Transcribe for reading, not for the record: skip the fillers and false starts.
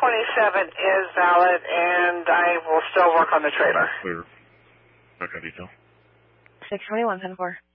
is valid, and I will still work on the trailer. Clear. Back on detail. 621, 10-4.